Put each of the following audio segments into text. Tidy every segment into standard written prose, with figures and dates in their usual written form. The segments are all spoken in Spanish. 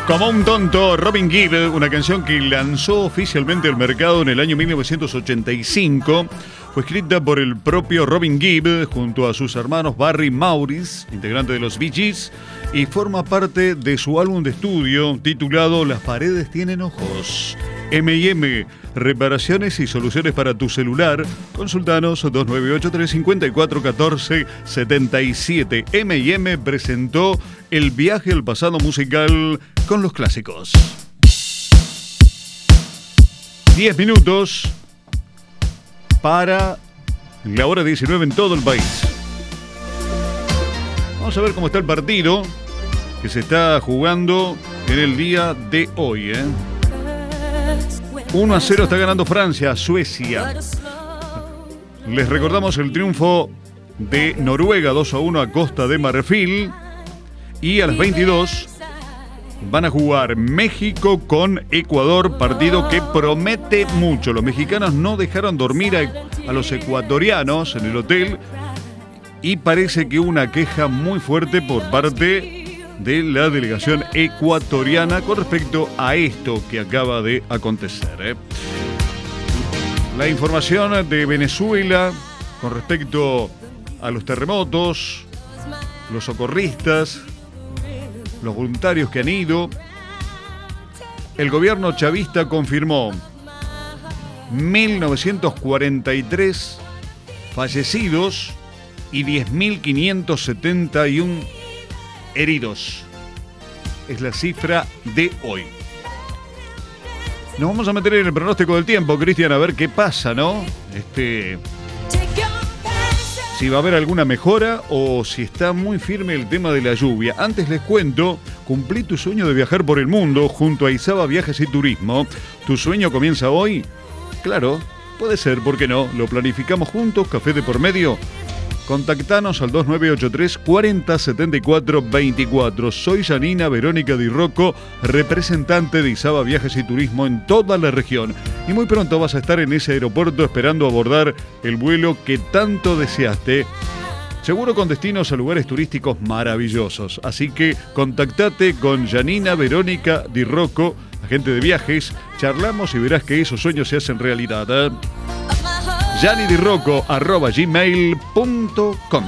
Como un tonto, Robin Gibb, una canción que lanzó oficialmente al mercado en el año 1985, fue escrita por el propio Robin Gibb junto a sus hermanos Barry y Maurice, integrante de los Bee Gees, y forma parte de su álbum de estudio titulado Las paredes tienen ojos. M&M, reparaciones y soluciones para tu celular. Consultanos 2983-5414-77. M&M presentó el viaje al pasado musical con los clásicos. 10 minutos para la hora 19 en todo el país. Vamos a ver cómo está el partido que se está jugando en el día de hoy, 1-0 está ganando Francia a Suecia. Les recordamos el triunfo de Noruega 2-1 a Costa de Marfil. Y a las 22 van a jugar México con Ecuador, partido que promete mucho. Los mexicanos no dejaron dormir a los ecuatorianos en el hotel y parece que hubo una queja muy fuerte por parte de la delegación ecuatoriana con respecto a esto que acaba de acontecer. La información de Venezuela con respecto a los terremotos, los socorristas, los voluntarios que han ido. El gobierno chavista confirmó 1.943 fallecidos y 10.571 heridos. Es la cifra de hoy. Nos vamos a meter en el pronóstico del tiempo, Cristian, a ver qué pasa, ¿no? Si va a haber alguna mejora o si está muy firme el tema de la lluvia. Antes les cuento, cumplí tu sueño de viajar por el mundo junto a Izaba Viajes y Turismo. ¿Tu sueño comienza hoy? Claro, puede ser, ¿por qué no? Lo planificamos juntos, café de por medio. Contactanos al 2983 40 74 24. Soy Janina Verónica Di Rocco, representante de Izaba Viajes y Turismo en toda la región. Y muy pronto vas a estar en ese aeropuerto esperando abordar el vuelo que tanto deseaste. Seguro con destinos a lugares turísticos maravillosos. Así que contactate con Janina Verónica Di Rocco, agente de viajes. Charlamos y verás que esos sueños se hacen realidad, janidirocco@gmail.com.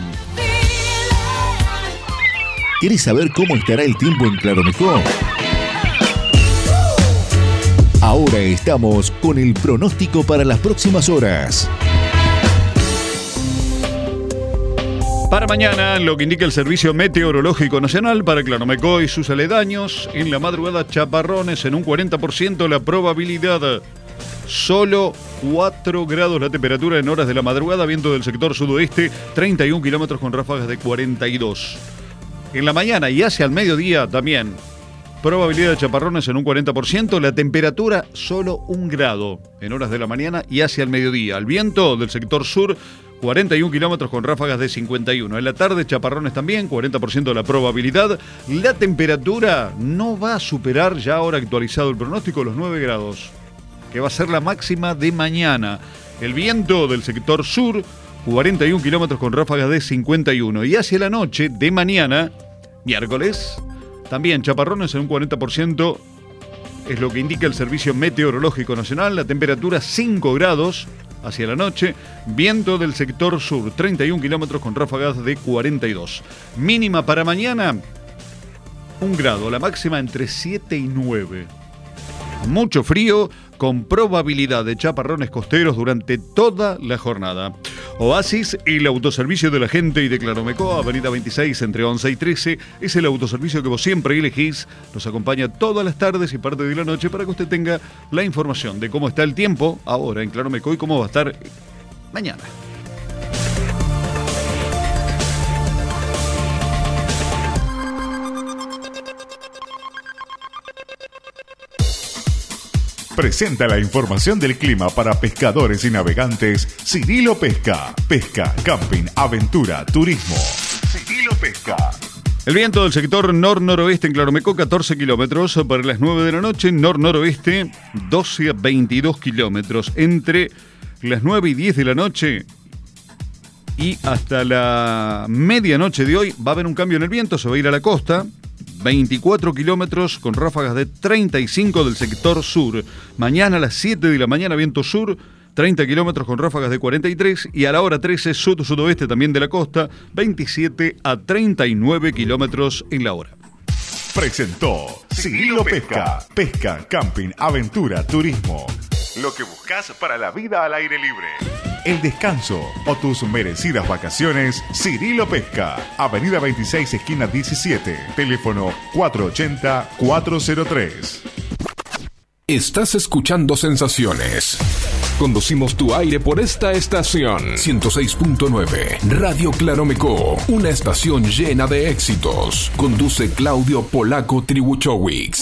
¿Quieres saber cómo estará el tiempo en Claromecó? Ahora estamos con el pronóstico para las próximas horas. Para mañana, lo que indica el Servicio Meteorológico Nacional para Claromecó y sus aledaños, en la madrugada chaparrones en un 40% la probabilidad. Solo 4 grados la temperatura en horas de la madrugada, viento del sector sudoeste, 31 kilómetros con ráfagas de 42. En la mañana y hacia el mediodía también, probabilidad de chaparrones en un 40%, la temperatura solo 1 grado en horas de la mañana y hacia el mediodía. El viento del sector sur, 41 kilómetros con ráfagas de 51. En la tarde, chaparrones también, 40% de la probabilidad. La temperatura no va a superar, ya ahora actualizado el pronóstico, los 9 grados. Que va a ser la máxima de mañana. El viento del sector sur, 41 kilómetros con ráfagas de 51. Y hacia la noche de mañana, miércoles, también chaparrones en un 40%, es lo que indica el Servicio Meteorológico Nacional. La temperatura 5 grados hacia la noche. Viento del sector sur, 31 kilómetros con ráfagas de 42. Mínima para mañana, 1 grado. La máxima entre 7 y 9. Mucho frío, con probabilidad de chaparrones costeros durante toda la jornada. Oasis, el autoservicio de la gente y de Claromecó, avenida 26 entre 11 y 13, es el autoservicio que vos siempre elegís. Nos acompaña todas las tardes y parte de la noche para que usted tenga la información de cómo está el tiempo ahora en Claromecó y cómo va a estar mañana. Presenta la información del clima para pescadores y navegantes Cirilo Pesca. Pesca, camping, aventura, turismo. Cirilo Pesca. El viento del sector nor-noroeste en Claromecó, 14 kilómetros. Para las 9 de la noche, nor-noroeste, 12 a 22 kilómetros. Entre las 9 y 10 de la noche y hasta la medianoche de hoy va a haber un cambio en el viento. Se va a ir a la costa. 24 kilómetros con ráfagas de 35 del sector sur. Mañana a las 7 de la mañana, viento sur, 30 kilómetros con ráfagas de 43, y a la hora 13, sudoeste también de la costa, 27 a 39 kilómetros en la hora. Presentó Cirilo Pesca. Pesca, camping, aventura, turismo. Lo que buscas para la vida al aire libre. El descanso o tus merecidas vacaciones, Cirilo Pesca. Avenida 26, esquina 17. Teléfono 480-403. Estás escuchando Sensaciones. Conducimos tu aire por esta estación. 106.9 Radio Claromecó. Una estación llena de éxitos. Conduce Claudio Polaco Tribuchowicz.